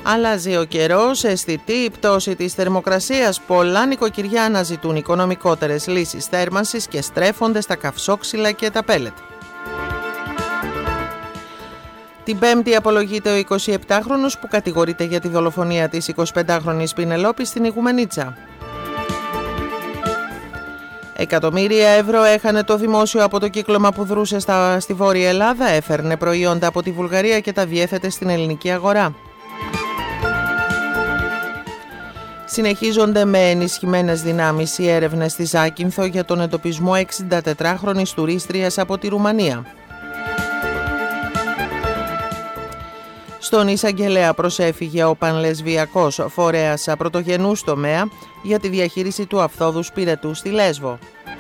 Αλλάζει ο καιρός, αισθητή η πτώση της θερμοκρασίας. Πολλά νοικοκυριά αναζητούν οικονομικότερες λύσεις θέρμανσης και στρέφονται στα καυσόξυλα και τα πέλετ. Την Πέμπτη απολογείται ο 27χρονος που κατηγορείται για τη δολοφονία της 25χρονης Πινελόπης στην Ιγουμενίτσα. Εκατομμύρια ευρώ έχανε το δημόσιο από το κύκλωμα που δρούσε στη Βόρεια Ελλάδα, έφερνε προϊόντα από τη Βουλγαρία και τα διέθετε στην ελληνική αγορά. Συνεχίζονται με ενισχυμένες δυνάμεις οι έρευνες στη Ζάκυνθο για τον εντοπισμό 64χρονης τουρίστριας από τη Ρουμανία. Στον εισαγγελέα προσέφυγε ο πανλεσβιακός φορέας πρωτογενούς τομέα για τη διαχείριση του αυθόδους πυρετού στη Λέσβο.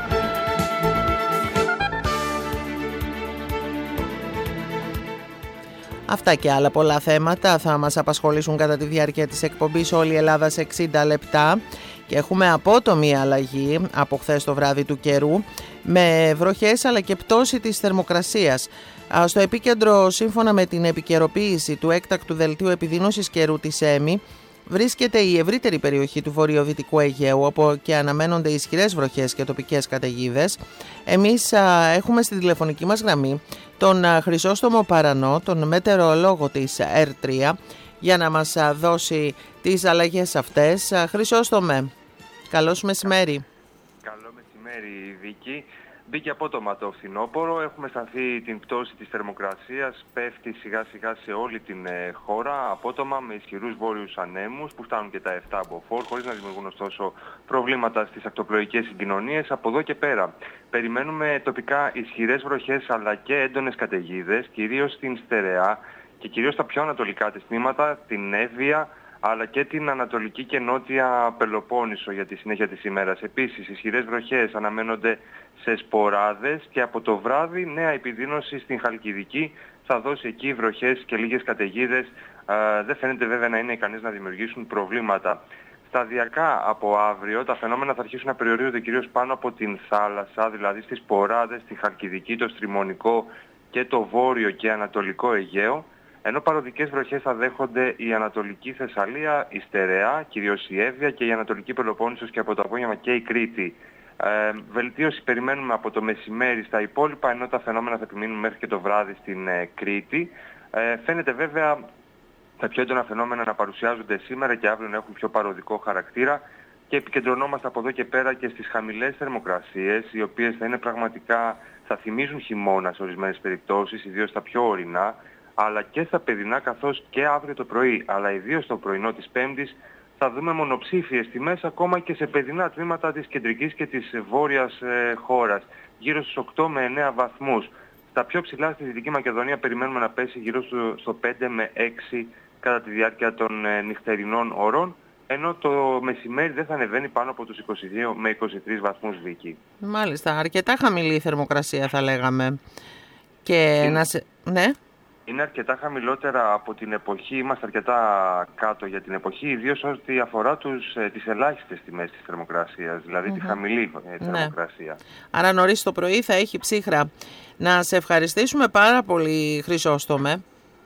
Αυτά και άλλα πολλά θέματα θα μας απασχολήσουν κατά τη διάρκεια της εκπομπής Όλη η Ελλάδα σε 60 λεπτά και έχουμε απότομη αλλαγή από χθες το βράδυ του καιρού με βροχές αλλά και πτώση της θερμοκρασίας. Στο επίκεντρο, σύμφωνα με την επικαιροποίηση του έκτακτου δελτίου επιδείνωσης καιρού της ΕΜΗ, βρίσκεται η ευρύτερη περιοχή του βορειοδυτικού Αιγαίου, όπου και αναμένονται ισχυρές βροχές και τοπικές καταιγίδες. Εμείς έχουμε στη τηλεφωνική μας γραμμή τον Χρυσόστομο Παρανό, τον μετεωρολόγο της ΕΡΤ3, για να μας δώσει τις αλλαγές αυτές. Χρυσόστομε, καλώς μεσημέρι. Καλό μεσημέρι, Βίκη. Μπήκε απότομα το φθινόπωρο, έχουμε σταθεί την πτώση της θερμοκρασίας, πέφτει σιγά σιγά σε όλη την χώρα, απότομα με ισχυρούς βόρειους ανέμους που φτάνουν και τα 7 μποφόρ, χωρίς να δημιουργούν ωστόσο προβλήματα στις ακτοπλοϊκές συγκοινωνίες. Από εδώ και πέρα περιμένουμε τοπικά ισχυρές βροχές αλλά και έντονες καταιγίδες, κυρίως στην Στερεά και κυρίως στα πιο ανατολικά της τμήματα, την Εύβοια, αλλά και την Ανατολική και Νότια Πελοπόννησο για τη συνέχεια της ημέρας. Επίσης, ισχυρές βροχές αναμένονται σε Σποράδες και από το βράδυ νέα επιδείνωση στην Χαλκιδική θα δώσει εκεί βροχές και λίγες καταιγίδες. Δεν φαίνεται βέβαια να είναι ικανές να δημιουργήσουν προβλήματα. Σταδιακά από αύριο τα φαινόμενα θα αρχίσουν να περιορίζονται κυρίως πάνω από την θάλασσα, δηλαδή στις Σποράδες, στη Χαλκιδική, το Στριμονικό και το Βόρειο και Ανατολικό Αιγαίο. Ενώ παροδικές βροχές θα δέχονται η Ανατολική Θεσσαλία, η Στερεά, κυρίως η Εύβοια και η Ανατολική Πελοπόννησος και από το απόγευμα και η Κρήτη. Βελτίωση περιμένουμε από το μεσημέρι στα υπόλοιπα, ενώ τα φαινόμενα θα επιμείνουν μέχρι και το βράδυ στην Κρήτη. Φαίνεται βέβαια τα πιο έντονα φαινόμενα να παρουσιάζονται σήμερα και αύριο να έχουν πιο παροδικό χαρακτήρα και επικεντρωνόμαστε από εδώ και πέρα και στις χαμηλές θερμοκρασίες, οι οποίες θα είναι πραγματικά, θα θυμίζουν χειμώνα σε ορισμένες περιπτώσεις, ιδίως στα πιο ορεινά, αλλά και στα παιδινά, καθώς και αύριο το πρωί, αλλά ιδίως το πρωινό της Πέμπτης, θα δούμε μονοψήφιες τιμές ακόμα και σε παιδινά τμήματα της κεντρικής και της βόρειας χώρας, γύρω στους 8 με 9 βαθμούς. Στα πιο ψηλά στη Δυτική Μακεδονία περιμένουμε να πέσει γύρω στο 5 με 6 κατά τη διάρκεια των νυχτερινών ωρών, ενώ το μεσημέρι δεν θα ανεβαίνει πάνω από τους 22 με 23 βαθμούς, Βίκη. Μάλιστα, αρκετά χαμηλή η θερμοκρασία θα λέγαμε. Και ναι. Είναι αρκετά χαμηλότερα από την εποχή, είμαστε αρκετά κάτω για την εποχή, ιδίως ό,τι αφορά τις ελάχιστες τιμές της θερμοκρασίας, δηλαδή τη χαμηλή θερμοκρασία. Ναι. Άρα νωρίς το πρωί θα έχει ψύχρα. Να σε ευχαριστήσουμε πάρα πολύ, Χρυσόστομε.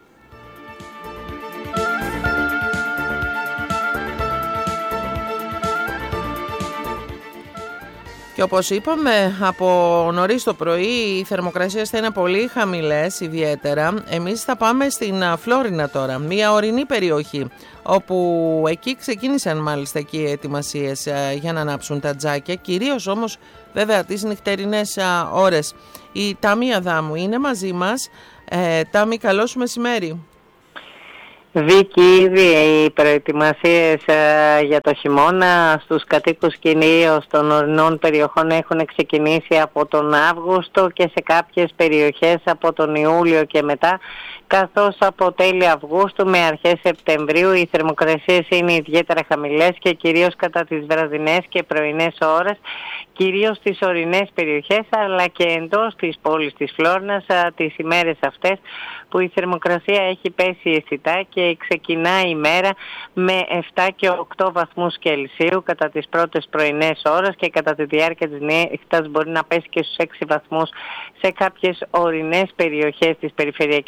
Και όπως είπαμε, από νωρίς το πρωί οι θερμοκρασίες θα είναι πολύ χαμηλές ιδιαίτερα. Εμείς θα πάμε στην Φλόρινα τώρα, μια ορεινή περιοχή, όπου εκεί ξεκίνησαν μάλιστα εκεί οι ετοιμασίες για να ανάψουν τα τζάκια, κυρίως όμως βέβαια τις νυχτερινές ώρες. Η Τάμη Αδάμου είναι μαζί μας. Τάμη, καλώς μεσημέρι. Βίκη, ήδη οι προετοιμασίες για το χειμώνα στους κατοίκους κυρίως των ορεινών περιοχών έχουν ξεκινήσει από τον Αύγουστο και σε κάποιες περιοχές από τον Ιούλιο και μετά, καθώς από τέλη Αυγούστου με αρχές Σεπτεμβρίου οι θερμοκρασίες είναι ιδιαίτερα χαμηλές και κυρίως κατά τις βραδινές και πρωινές ώρες, κυρίως στις ορεινές περιοχές αλλά και εντός της πόλης της Φλόρνας τις ημέρες αυτές που η θερμοκρασία έχει πέσει αισθητά και ξεκινά η μέρα με 7 και 8 βαθμούς Κελσίου κατά τις πρώτες πρωινές ώρες και κατά τη διάρκεια της νύχτας μπορεί να πέσει και στους 6 βαθμούς σε κάποιες ορεινές περιοχές της περιφερειακής ενότητας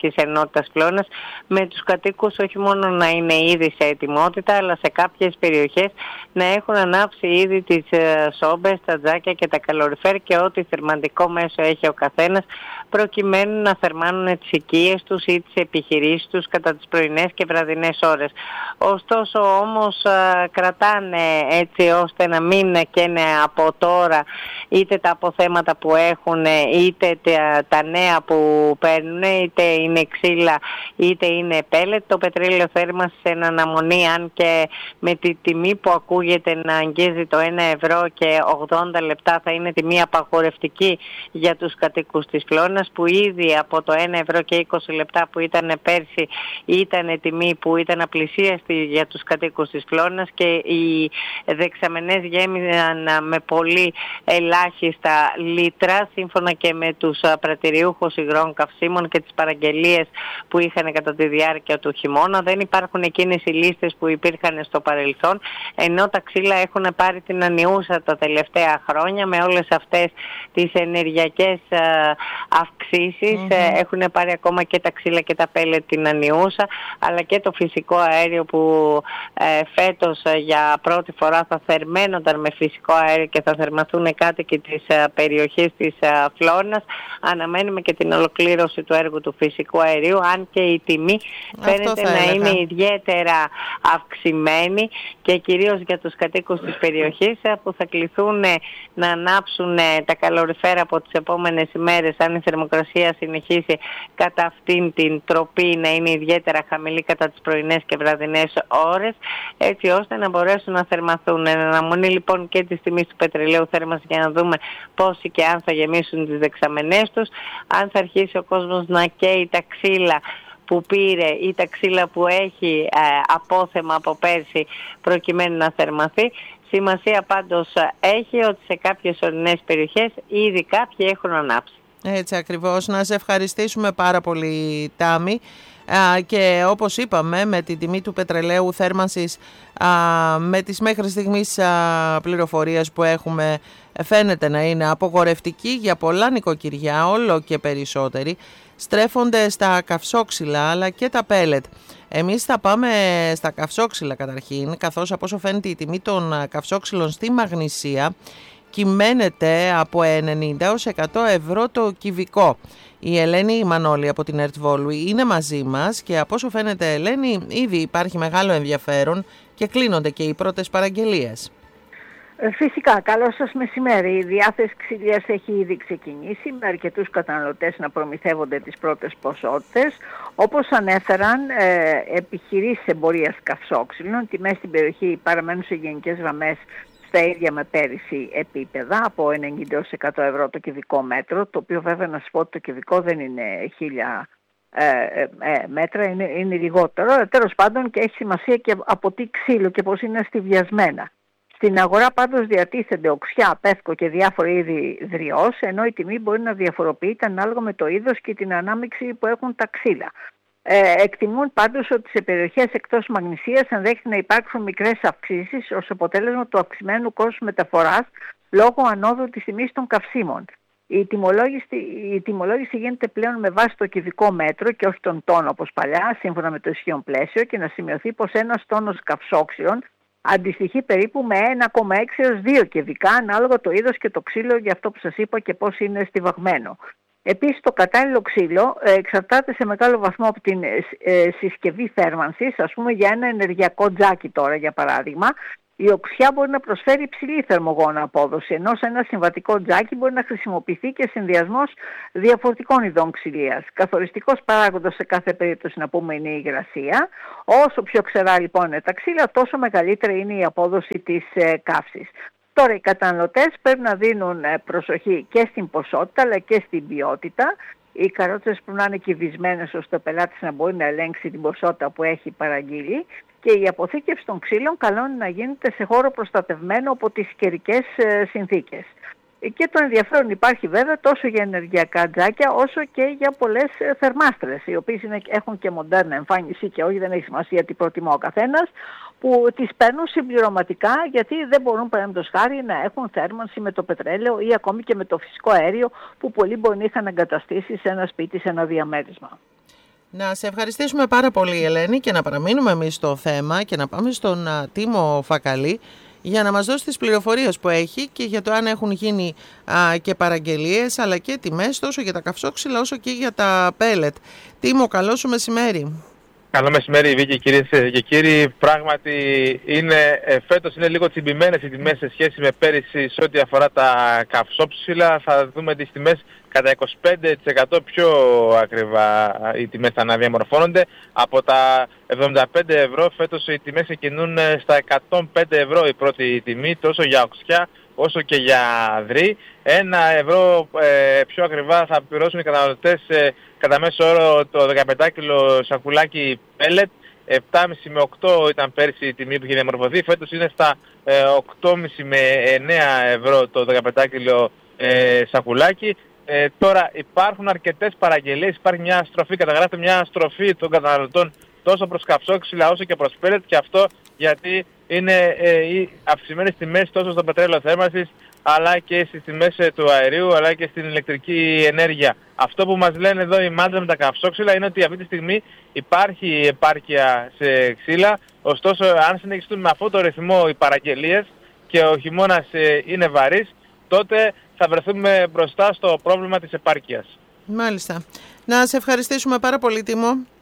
ετοιμότητας φλώνας, με τους κατοίκους όχι μόνο να είναι ήδη σε ετοιμότητα, αλλά σε κάποιες περιοχές να έχουν ανάψει ήδη τις σόμπες, τα τζάκια και τα καλοριφέρ και ό,τι θερμαντικό μέσο έχει ο καθένας, προκειμένου να θερμάνουν τις οικίες τους ή τις επιχειρήσεις τους κατά τις πρωινές και βραδινές ώρες. Ωστόσο όμως κρατάνε έτσι ώστε να μην καίνε από τώρα είτε τα αποθέματα που έχουν, είτε τα νέα που παίρνουν, είτε είναι ξύλα είτε είναι πέλετ. Το πετρέλαιο θέρμανσης σε αναμονή, αν και με τη τιμή που ακούγεται να αγγίζει το 1 ευρώ και 80 λεπτά θα είναι τιμή απαγορευτική για τους κατοίκους της Φλώνας, που ήδη από το 1 ευρώ και 20 λεπτά που ήταν πέρσι ήταν τιμή που ήταν απλησίαστη για τους κατοίκους της Φλώνας και οι δεξαμενές γέμισαν με πολύ ελάχιστα λίτρα, σύμφωνα και με τους πρατηριούχους υγρών καυσίμων και τις παραγγελίες που είχαν κατά τη διάρκεια του χειμώνα. Δεν υπάρχουν εκείνες οι λίστες που υπήρχαν στο παρελθόν, ενώ τα ξύλα έχουν πάρει την ανιούσα τα τελευταία χρόνια με όλες αυτές τις ενεργειακές αυξήσεις. Έχουν πάρει ακόμα και τα ξύλα και τα πέλετ την ανιούσα, αλλά και το φυσικό αέριο που φέτος για πρώτη φορά θα θερμαίνονταν με φυσικό αέριο και θα θερμαθούν οι κάτοικοι της περιοχής της Φλώνας. Αναμένουμε και την ολοκλήρωση του έργου του φυσικού αερίου, αν και η τιμή φαίνεται να είναι ιδιαίτερα αυξημένη, και κυρίως για τους κατοίκους της περιοχής που θα κληθούν να ανάψουν τα καλοριφέρα από τις επόμενες ημέρες, αν η θερμοκρασία συνεχίσει κατά αυτήν την τροπή να είναι ιδιαίτερα χαμηλή κατά τις πρωινές και βραδινές ώρες, έτσι ώστε να μπορέσουν να θερμαθούν. Εν αναμονή λοιπόν και της τιμής του πετρελαίου θέρμανσης, για να δούμε πόσοι και αν θα γεμίσουν τις δεξαμενές τους, αν θα αρχίσει ο κόσμος να καίει τα ξύλα που πήρε ή τα ξύλα που έχει απόθεμα από πέρσι προκειμένου να θερμαθεί. Σημασία πάντως έχει ότι σε κάποιες ορεινές περιοχές ήδη κάποιοι έχουν ανάψει. Έτσι ακριβώς. Να σε ευχαριστήσουμε πάρα πολύ, Τάμι. Και όπως είπαμε, με την τιμή του πετρελαίου θέρμανσης, με τις μέχρι στιγμής πληροφορίες που έχουμε, φαίνεται να είναι απογορευτική για πολλά νοικοκυριά, όλο και περισσότεροι στρέφονται στα καυσόξυλα αλλά και τα πέλετ. Εμείς θα πάμε στα καυσόξυλα καταρχήν, καθώς από όσο φαίνεται η τιμή των καυσόξυλων στη Μαγνησία κυμαίνεται από 90 έως 100 ευρώ το κυβικό. Η Ελένη Μανώλη από την Ερτβόλου είναι μαζί μας και από όσο φαίνεται, Ελένη, ήδη υπάρχει μεγάλο ενδιαφέρον και κλείνονται και οι πρώτες παραγγελίες. Φυσικά, καλό σας μεσημέρι. Η διάθεση ξυλίας έχει ήδη ξεκινήσει, με αρκετούς καταναλωτές να προμηθεύονται τις πρώτες ποσότητες. Όπως ανέφεραν επιχειρήσεις εμπορίας καυσόξυλων, τιμές στην περιοχή παραμένουν σε γενικές γραμμές στα ίδια με πέρυσι επίπεδα, από 90 έως 100 ευρώ το κυβικό μέτρο, το οποίο βέβαια να σας πω ότι το κυβικό δεν είναι 1000 μέτρα, είναι λιγότερο. Τέλος πάντων, και έχει σημασία και από τι ξύλο και πώς είναι αστιβιασμένα. Στην αγορά πάντως διατίθενται οξιά, πεύκο και διάφοροι είδη δριός, ενώ η τιμή μπορεί να διαφοροποιείται ανάλογα με το είδος και την ανάμειξη που έχουν τα ξύλα. Εκτιμούν πάντως ότι σε περιοχές εκτός Μαγνησίας ενδέχεται να υπάρξουν μικρές αυξήσεις ως αποτέλεσμα του αυξημένου κόστους μεταφοράς λόγω ανόδου της τιμής των καυσίμων. Η τιμολόγηση γίνεται πλέον με βάση το κυβικό μέτρο και όχι τον τόνο όπως παλιά, σύμφωνα με το ισχύον πλαίσιο, και να σημειωθεί πως ένας τόνος καυσόξυλων αντιστοιχεί περίπου με 1,6 έως 2 κυβικά, ανάλογα το είδος και το ξύλο, για αυτό που σας είπα και πώς είναι στιβαγμένο. Επίσης, το κατάλληλο ξύλο εξαρτάται σε μεγάλο βαθμό από την συσκευή θέρμανσης. Ας πούμε, για ένα ενεργειακό τζάκι τώρα, για παράδειγμα, η οξιά μπορεί να προσφέρει υψηλή θερμογόνα απόδοση, ενώ σε ένα συμβατικό τζάκι μπορεί να χρησιμοποιηθεί και συνδυασμός διαφορετικών ειδών ξυλίας. Καθοριστικός παράγοντας σε κάθε περίπτωση, να πούμε, είναι η υγρασία. Όσο πιο ξερά λοιπόν είναι τα ξύλα, τόσο μεγαλύτερη είναι η απόδοση της καύσης. Τώρα, οι καταναλωτές πρέπει να δίνουν προσοχή και στην ποσότητα αλλά και στην ποιότητα. Οι καρότσες πρέπει να είναι κυβισμένες ώστε ο πελάτης να μπορεί να ελέγξει την ποσότητα που έχει παραγγείλει, και η αποθήκευση των ξύλων καλό είναι να γίνεται σε χώρο προστατευμένο από τις καιρικές συνθήκες. Και το ενδιαφέρον υπάρχει βέβαια τόσο για ενεργειακά τζάκια όσο και για πολλές θερμάστρες, οι οποίες έχουν και μοντέρνα εμφάνιση και όχι, δεν έχει σημασία τι προτιμά ο καθένας, που τις παίρνουν συμπληρωματικά, γιατί δεν μπορούν παραδείγματος χάρη να έχουν θέρμανση με το πετρέλαιο ή ακόμη και με το φυσικό αέριο που πολλοί μπορεί να είχαν εγκαταστήσει σε ένα σπίτι, σε ένα διαμέρισμα. Να σε ευχαριστήσουμε πάρα πολύ, Ελένη, και να παραμείνουμε εμείς στο θέμα και να πάμε στον Τίμο Φακαλή για να μας δώσει τις πληροφορίες που έχει και για το αν έχουν γίνει και παραγγελίες αλλά και τιμές τόσο για τα καυσόξυλα όσο και για τα πέλετ. Τίμο, καλό σου μεσημέρι. Καλό μεσημέρι, Βίκη, κυρίες και κύριοι. Πράγματι, φέτος είναι λίγο τσιμπημένες οι τιμές σε σχέση με πέρυσι σε ό,τι αφορά τα καυσόψιλα. Θα δούμε τις τιμές κατά 25% πιο ακριβά οι τιμές θα αναδιαμορφώνονται. Από τα 75 ευρώ φέτος οι τιμές ξεκινούν στα 105 ευρώ η πρώτη τιμή, τόσο για οξιά όσο και για δρύ. 1 ευρώ πιο ακριβά θα πληρώσουν οι καταναλωτές κατά μέσο όρο το 15 κιλο σακουλάκι πέλετ. 7,5 με 8 ήταν πέρσι η τιμή που είχε διαμορφωθεί. Φέτος είναι στα 8,5 με 9 ευρώ το 15 κιλο σακουλάκι. Τώρα υπάρχουν αρκετές παραγγελίες, υπάρχει μια στροφή, καταγράφεται μια στροφή των καταναλωτών τόσο προς καυσόξυλα όσο και προς πέλετ, και αυτό γιατί είναι οι αυξημένες τιμές τόσο στο πετρέλαιο θέρμανσης αλλά και στις τιμές του αερίου αλλά και στην ηλεκτρική ενέργεια. Αυτό που μας λένε εδώ οι μάντρες με τα καυσόξυλα είναι ότι αυτή τη στιγμή υπάρχει επάρκεια σε ξύλα, ωστόσο αν συνεχιστούν με αυτό το ρυθμό οι παραγγελίες και ο χειμώνας είναι βαρύς, τότε θα βρεθούμε μπροστά στο πρόβλημα της επάρκειας. Μάλιστα. Να σε ευχαριστήσουμε πάρα πολύ, Τίμο.